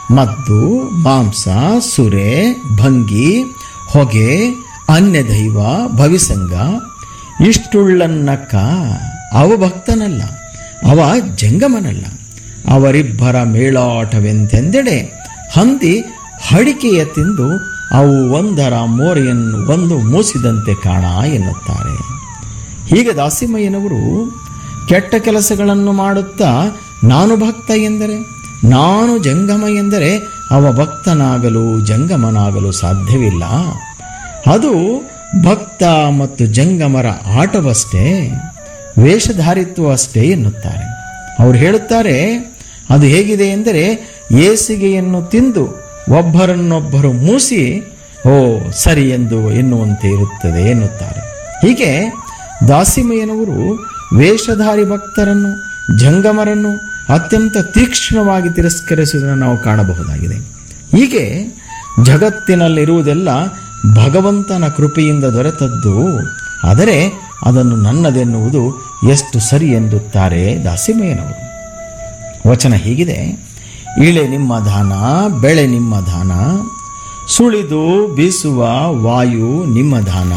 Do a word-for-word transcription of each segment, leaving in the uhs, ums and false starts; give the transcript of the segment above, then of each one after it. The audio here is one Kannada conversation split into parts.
ಮದ್ದು, ಮಾಂಸ, ಸುರೆ, ಭಂಗಿ, ಹೊಗೆ, ಅನ್ಯದೈವ, ಭವಿಸಂಗ ಇಷ್ಟುಳ್ಳನ್ನಕ್ಕ ಅವ ಭಕ್ತನಲ್ಲ, ಅವ ಜಂಗಮನಲ್ಲ. ಅವರಿಬ್ಬರ ಮೇಳಾಟವೆಂತೆಂದೆಡೆ ಹಂದಿ ಹಡಿಕೆಯ ತಿಂದು ಅವು ಒಂದರ ಮೋರೆಯನ್ನು ಒಂದು ಮೂಸಿದಂತೆ ಕಾಣ ಎನ್ನುತ್ತಾರೆ. ಹೀಗೆ ದಾಸಿಮಯ್ಯನವರು ಕೆಟ್ಟ ಕೆಲಸಗಳನ್ನು ಮಾಡುತ್ತಾ ನಾನು ಭಕ್ತ ಎಂದರೆ, ನಾನು ಜಂಗಮ ಎಂದರೆ ಅವ ಭಕ್ತನಾಗಲು ಜಂಗಮನಾಗಲು ಸಾಧ್ಯವಿಲ್ಲ. ಅದು ಭಕ್ತ ಮತ್ತು ಜಂಗಮರ ಆಟವಷ್ಟೇ, ವೇಷಧಾರಿತ್ವ ಅಷ್ಟೇ ಎನ್ನುತ್ತಾರೆ. ಅವರು ಹೇಳುತ್ತಾರೆ, ಅದು ಹೇಗಿದೆ ಎಂದರೆ ಏಸಿಗೆಯನ್ನು ತಿಂದು ಒಬ್ಬರನ್ನೊಬ್ಬರು ಮೂಸಿ ಓ ಸರಿ ಎಂದು ಎನ್ನುವಂತೆ ಇರುತ್ತದೆ ಎನ್ನುತ್ತಾರೆ. ಹೀಗೆ ದಾಸಿಮಯ್ಯನವರು ವೇಷಧಾರಿ ಭಕ್ತರನ್ನು ಜಂಗಮರನ್ನು ಅತ್ಯಂತ ತೀಕ್ಷ್ಣವಾಗಿ ತಿರಸ್ಕರಿಸುವುದನ್ನು ನಾವು ಕಾಣಬಹುದಾಗಿದೆ. ಹೀಗೆ ಜಗತ್ತಿನಲ್ಲಿರುವುದೆಲ್ಲ ಭಗವಂತನ ಕೃಪೆಯಿಂದ ದೊರೆತದ್ದು, ಆದರೆ ಅದನ್ನು ನನ್ನದೆನ್ನುವುದು ಎಷ್ಟು ಸರಿ ಎನ್ನುತ್ತಾರೆ ದಾಸಿಮಯ್ಯನವರು. ವಚನ ಹೀಗಿದೆ: ಇಳೆ ನಿಮ್ಮ ದಾನ, ಬೆಳೆ ನಿಮ್ಮ ದಾನ, ಸುಳಿದು ಬೀಸುವ ವಾಯು ನಿಮ್ಮ ದಾನ,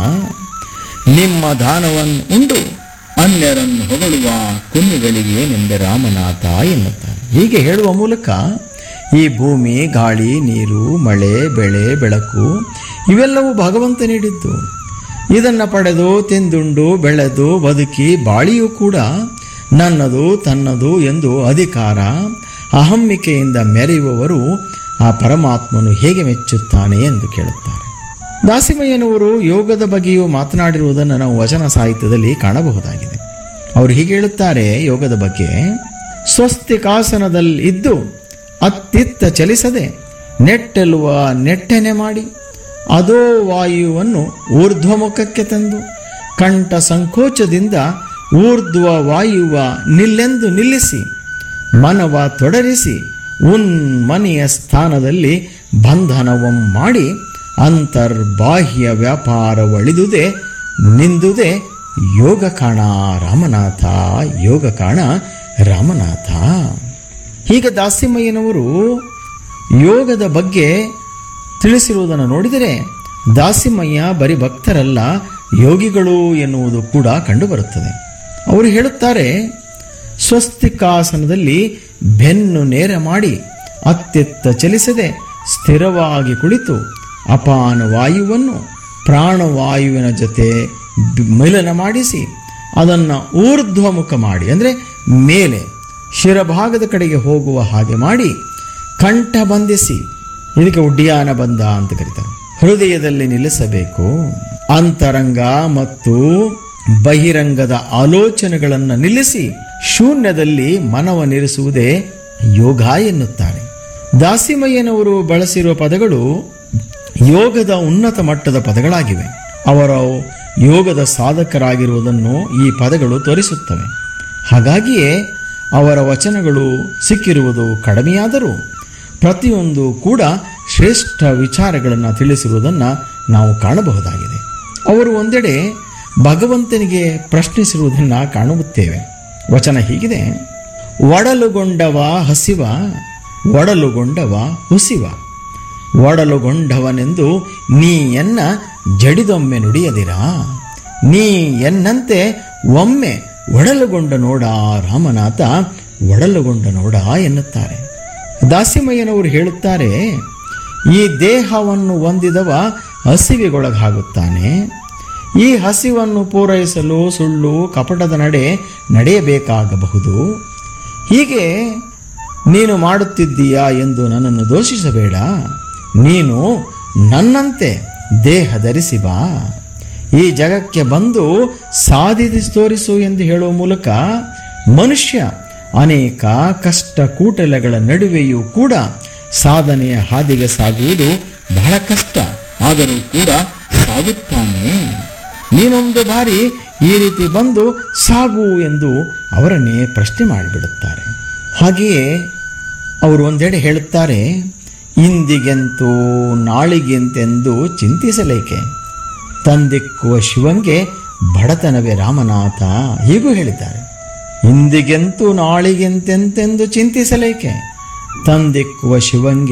ನಿಮ್ಮ ದಾನವನ್ನು ಉಂಡು ಅನ್ಯರನ್ನು ಹೊಗಳುವ ಕುನ್ನಿಗಳಿಗೆ ನಿಂದೆ ರಾಮನಾಥ ಎನ್ನುತ್ತಾರೆ. ಹೀಗೆ ಹೇಳುವ ಮೂಲಕ ಈ ಭೂಮಿ, ಗಾಳಿ, ನೀರು, ಮಳೆ, ಬೆಳೆ, ಬೆಳಕು ಇವೆಲ್ಲವೂ ಭಗವಂತ ನೀಡಿದ್ದು. ಇದನ್ನು ಪಡೆದು ತಿಂದುಂಡು ಬೆಳೆದು ಬದುಕಿ ಬಾಳಿಯೂ ಕೂಡ ನನ್ನದು ತನ್ನದು ಎಂದು ಅಧಿಕಾರ ಅಹಮ್ಮಿಕೆಯಿಂದ ಮೆರೆಯುವವರು ಆ ಪರಮಾತ್ಮನು ಹೇಗೆ ಮೆಚ್ಚುತ್ತಾನೆ ಎಂದು ಕೇಳುತ್ತಾರೆ. ದಾಸಿಮಯ್ಯನವರು ಯೋಗದ ಬಗ್ಗೆಯೂ ಮಾತನಾಡಿರುವುದನ್ನು ನಾವು ವಚನ ಸಾಹಿತ್ಯದಲ್ಲಿ ಕಾಣಬಹುದಾಗಿದೆ. ಅವರು ಹೀಗೆ ಹೇಳುತ್ತಾರೆ ಯೋಗದ ಬಗ್ಗೆ: ಸ್ವಸ್ತಿಕಾಸನದಲ್ಲಿ ಇದ್ದು ಅತ್ತಿತ್ತ ಚಲಿಸದೆ ನೆಟ್ಟೆಲ್ಲುವ ನೆಟ್ಟೆನೆ ಮಾಡಿ ಅದೋ ವಾಯುವನ್ನು ಊರ್ಧ್ವಮುಖಕ್ಕೆ ತಂದು ಕಂಠ ಸಂಕೋಚದಿಂದ ಊರ್ಧ್ವ ವಾಯುವ ನಿಲ್ಲೆಂದು ನಿಲ್ಲಿಸಿ ಮನವ ತೊಡರಿಸಿ ಉನ್ಮನೆಯ ಸ್ಥಾನದಲ್ಲಿ ಬಂಧನವಂ ಮಾಡಿ ಅಂತರ್ಬಾಹ್ಯ ವ್ಯಾಪಾರವಳಿದುದೇ ನಿಂದುದೇ ಯೋಗ ಕಾಣ ರಾಮನಾಥ, ಯೋಗ ಕಾಣ ರಾಮನಾಥ. ಹೀಗೆ ದಾಸಿಮಯ್ಯನವರು ಯೋಗದ ಬಗ್ಗೆ ತಿಳಿಸಿರುವುದನ್ನು ನೋಡಿದರೆ ದಾಸಿಮಯ್ಯ ಬರೀ ಭಕ್ತರಲ್ಲ, ಯೋಗಿಗಳು ಎನ್ನುವುದು ಕೂಡ ಕಂಡುಬರುತ್ತದೆ. ಅವರು ಹೇಳುತ್ತಾರೆ, ಸ್ವಸ್ತಿಕಾಸನದಲ್ಲಿ ಬೆನ್ನು ನೇರ ಮಾಡಿ ಅತ್ಯತ್ತ ಚಲಿಸದೆ ಸ್ಥಿರವಾಗಿ ಕುಳಿತು ಅಪಾನ ವಾಯುವನ್ನು ಪ್ರಾಣವಾಯುವಿನ ಜೊತೆ ಮಿಲನ ಮಾಡಿಸಿ ಅದನ್ನು ಊರ್ಧ್ವಮುಖ ಮಾಡಿ, ಅಂದರೆ ಮೇಲೆ ಶಿರಭಾಗದ ಕಡೆಗೆ ಹೋಗುವ ಹಾಗೆ ಮಾಡಿ ಕಂಠ ಬಂಧಿಸಿ, ಇದಕ್ಕೆ ಉಡ್ಡಿಯಾನ ಬಂಧ ಅಂತ ಕರೀತಾರೆ, ಹೃದಯದಲ್ಲಿ ನಿಲ್ಲಿಸಬೇಕು. ಅಂತರಂಗ ಮತ್ತು ಬಹಿರಂಗದ ಆಲೋಚನೆಗಳನ್ನು ನಿಲ್ಲಿಸಿ ಶೂನ್ಯದಲ್ಲಿ ಮನವನ್ನಿರಿಸುವುದೇ ಯೋಗ ಎನ್ನುತ್ತಾರೆ. ದಾಸಿಮಯ್ಯನವರು ಬಳಸಿರುವ ಪದಗಳು ಯೋಗದ ಉನ್ನತ ಮಟ್ಟದ ಪದಗಳಾಗಿವೆ. ಅವರು ಯೋಗದ ಸಾಧಕರಾಗಿರುವುದನ್ನು ಈ ಪದಗಳು ತೋರಿಸುತ್ತವೆ. ಹಾಗಾಗಿಯೇ ಅವರ ವಚನಗಳು ಸಿಕ್ಕಿರುವುದು ಕಡಿಮೆಯಾದರೂ ಪ್ರತಿಯೊಂದು ಕೂಡ ಶ್ರೇಷ್ಠ ವಿಚಾರಗಳನ್ನು ತಿಳಿಸಿರುವುದನ್ನು ನಾವು ಕಾಣಬಹುದಾಗಿದೆ. ಅವರು ಒಂದೆಡೆ ಭಗವಂತನಿಗೆ ಪ್ರಶ್ನಿಸಿರುವುದನ್ನು ಕಾಣುತ್ತೇವೆ. ವಚನ ಹೀಗಿದೆ: ಒಡಲುಗೊಂಡವ ಹಸಿವ, ಒಡಲುಗೊಂಡವ ಹುಸಿವ, ಒಡಲುಗೊಂಡವನೆಂದು ನೀ ಎನ್ನ ಜಡಿದೊಮ್ಮೆ ನುಡಿಯದಿರಾ, ನೀ ಎನ್ನಂತೆ ಒಮ್ಮೆ ಒಡಲುಗೊಂಡ ನೋಡ ರಾಮನಾಥ, ಒಡಲುಗೊಂಡ ನೋಡ ಎನ್ನುತ್ತಾರೆ. ದಾಸಿಮಯ್ಯನವರು ಹೇಳುತ್ತಾರೆ, ಈ ದೇಹವನ್ನು ಹೊಂದಿದವ ಹಸಿವಿಗೊಳಗಾಗುತ್ತಾನೆ. ಈ ಹಸಿವನ್ನು ಪೂರೈಸಲು ಸುಳ್ಳು ಕಪಟದ ನಡೆ ನಡೆಯಬೇಕಾಗಬಹುದು. ಹೀಗೆ ನೀನು ಮಾಡುತ್ತಿದ್ದೀಯಾ ಎಂದು ನನ್ನನ್ನು ದೋಷಿಸಬೇಡ. ನೀನು ನನ್ನಂತೆ ದೇಹ ಧರಿಸಿ ಬಾ, ಈ ಜಗಕ್ಕೆ ಬಂದು ಸಾಧಿಸಿ ತೋರಿಸು ಎಂದು ಹೇಳುವ ಮೂಲಕ ಮನುಷ್ಯ ಅನೇಕ ಕಷ್ಟ ಕೂಟಲೆಗಳ ನಡುವೆಯೂ ಕೂಡ ಸಾಧನೆಯ ಹಾದಿಗೆ ಸಾಗುವುದು ಬಹಳ ಕಷ್ಟ, ಆದರೂ ಕೂಡ ಸಾಗುತ್ತಾನೆ. ನೀನೊಂದು ಬಾರಿ ಈ ರೀತಿ ಬಂದು ಸಾಗು ಎಂದು ಅವರನ್ನೇ ಪ್ರಶ್ನೆ ಮಾಡಿಬಿಡುತ್ತಾರೆ. ಹಾಗೆಯೇ ಅವರು ಒಂದೆಡೆ ಹೇಳುತ್ತಾರೆ, ಇಂದಿಗೆಂತೂ ನಾಳಿಗೆಂತೆಂದು ಚಿಂತಿಸಲೇಕೆ, ತಂದಿಕ್ಕುವ ಶಿವಂಗೆ ಬಡತನವೇ ರಾಮನಾಥ, ಹೀಗೂ ಹೇಳಿದ್ದಾರೆ. ಇಂದಿಗೆಂತೂ ನಾಳಿಗೆಂತೆಂತೆಂದು ಚಿಂತಿಸಲೇಕೆ, ತಂದಿಕ್ಕುವ ಶಿವಂಗೆ